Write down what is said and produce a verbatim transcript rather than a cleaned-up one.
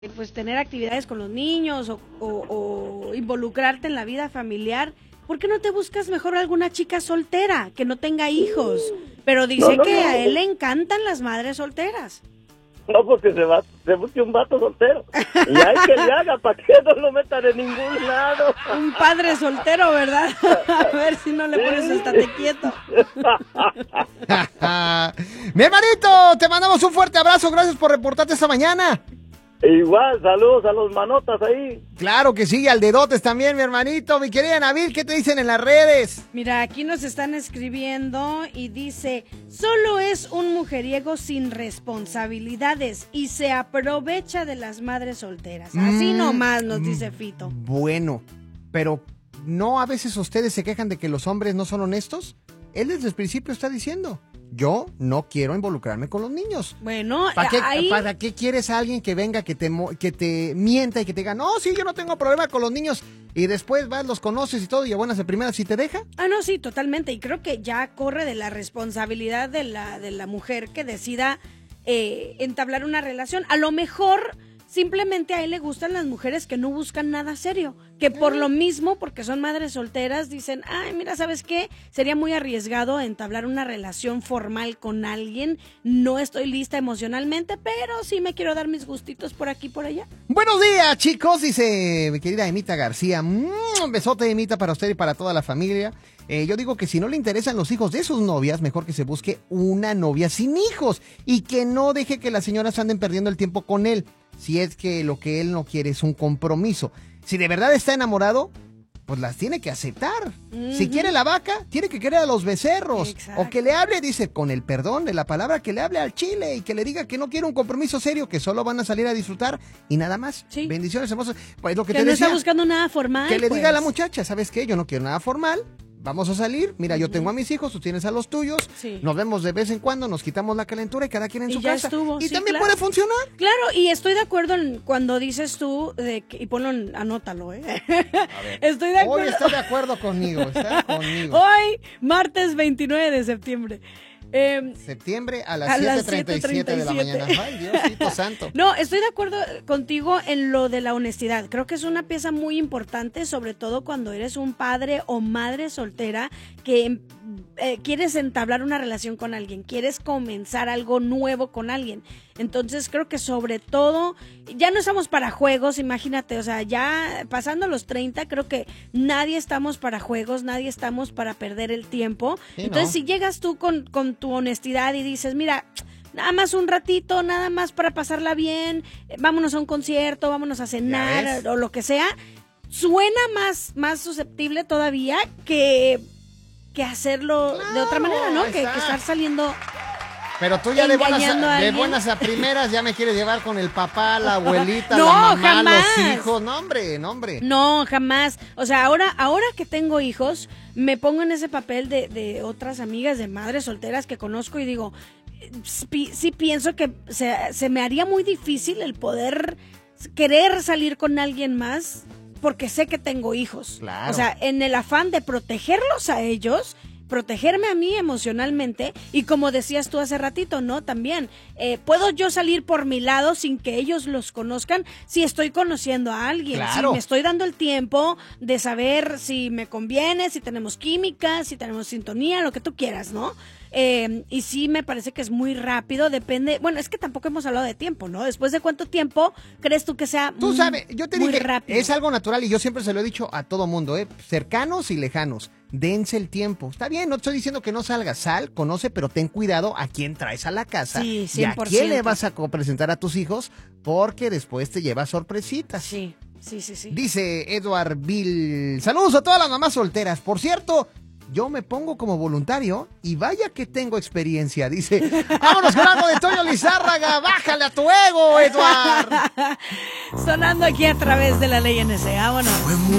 pues tener actividades con los niños o, o, o involucrarte en la vida familiar, ¿por qué no te buscas mejor alguna chica soltera que no tenga hijos? Pero dice no, no, que no. a él le encantan las madres solteras. No, porque se va, se busque un vato soltero. Y hay que le haga para que no lo metan en ningún lado. Un padre soltero, ¿verdad? A ver si no le pones estate quieto. Mi hermanito, te mandamos un fuerte abrazo. Gracias por reportarte esta mañana. Igual, saludos a los manotas ahí. Claro que sí, al dedotes también, mi hermanito. Mi querida Nabil, ¿qué te dicen en las redes? Mira, aquí nos están escribiendo y dice, solo es un mujeriego sin responsabilidades y se aprovecha de las madres solteras. Así mm, nomás nos dice Fito. Bueno, pero ¿no a veces ustedes se quejan de que los hombres no son honestos? Él desde el principio está diciendo, yo no quiero involucrarme con los niños. Bueno, ¿Para qué, ahí... ¿para qué quieres a alguien que venga, que te, que te mienta y que te diga, no, sí, yo no tengo problema con los niños, y después vas, los conoces y todo, y a buenas de primeras sí te deja? Ah, no, sí, totalmente, y creo que ya corre de la responsabilidad de la, de la mujer que decida eh, entablar una relación. A lo mejor... simplemente a él le gustan las mujeres que no buscan nada serio, que por lo mismo, porque son madres solteras, dicen, ay, mira, ¿sabes qué? Sería muy arriesgado entablar una relación formal con alguien, no estoy lista emocionalmente, pero sí me quiero dar mis gustitos por aquí y por allá. Buenos días, chicos, dice mi querida Emita García, un besote, Emita, para usted y para toda la familia. Eh, yo digo que si no le interesan los hijos de sus novias, mejor que se busque una novia sin hijos y que no deje que las señoras anden perdiendo el tiempo con él. Si es que lo que él no quiere es un compromiso. Si de verdad está enamorado, pues las tiene que aceptar. Uh-huh. Si quiere la vaca, tiene que querer a los becerros. Exacto. O que le hable, dice, con el perdón de la palabra, que le hable al chile y que le diga que no quiere un compromiso serio, que solo van a salir a disfrutar y nada más. Sí. Bendiciones hermosas. Pues lo que, que te no decía, está buscando nada formal. Que le pues. diga a la muchacha, ¿sabes qué? Yo no quiero nada formal. Vamos a salir, mira, yo tengo a mis hijos, tú tienes a los tuyos, sí. Nos vemos de vez en cuando, nos quitamos la calentura y cada quien en y su ya casa. Estuvo, y sí, también claro. puede funcionar. Claro, y estoy de acuerdo en cuando dices tú, de que, y ponlo, en, anótalo, ¿eh? Estoy de acuerdo. Hoy está de acuerdo conmigo, está conmigo. Hoy, martes veintinueve de septiembre. Eh, Septiembre a las siete treinta y siete de la mañana. Ay, Diosito santo. No, estoy de acuerdo contigo en lo de la honestidad. Creo que es una pieza muy importante, sobre todo cuando eres un padre o madre soltera que eh, quieres entablar una relación con alguien, quieres comenzar algo nuevo con alguien. Entonces creo que sobre todo, ya no estamos para juegos, imagínate, o sea, ya pasando los treinta, creo que nadie estamos para juegos, nadie estamos para perder el tiempo. Sí, Entonces ¿no? si llegas tú con, con tu honestidad y dices, mira, nada más un ratito, nada más para pasarla bien, vámonos a un concierto, vámonos a cenar o lo que sea, suena más, más susceptible todavía que, que hacerlo claro, de otra manera, ¿no? Que, que estar saliendo... Pero tú ya de buenas, a, de buenas a primeras ya me quieres llevar con el papá, la abuelita, no, la mamá, jamás. los hijos. No, hombre, no, hombre. No, jamás. O sea, ahora, ahora que tengo hijos, me pongo en ese papel de, de otras amigas, de madres solteras que conozco y digo, sí, sí pienso que se, se me haría muy difícil el poder querer salir con alguien más porque sé que tengo hijos. Claro. O sea, en el afán de protegerlos a ellos, protegerme a mí emocionalmente y como decías tú hace ratito, ¿no? También, eh, ¿puedo yo salir por mi lado sin que ellos los conozcan si estoy conociendo a alguien? Claro. Si me estoy dando el tiempo de saber si me conviene, si tenemos química, si tenemos sintonía, lo que tú quieras, ¿no? Eh, y sí me parece que es muy rápido, depende, bueno, es que tampoco hemos hablado de tiempo, ¿no? Después de cuánto tiempo crees tú que sea tú sabes, yo te muy dije, rápido. Es algo natural y yo siempre se lo he dicho a todo mundo, ¿eh? Cercanos y lejanos, dense el tiempo. Está bien, no estoy diciendo que no salgas, sal, conoce, pero ten cuidado a quién traes a la casa sí, cien por y ciento. a quién le vas a presentar a tus hijos, porque después te llevas sorpresitas. Sí, sí, sí, sí. Dice Edward Bill, saludos a todas las mamás solteras. Por cierto, yo me pongo como voluntario y vaya que tengo experiencia, dice. Vámonos con algo de Toño Lizárraga, bájale a tu ego, Edward. Sonando aquí a través de la Ley N C, vámonos.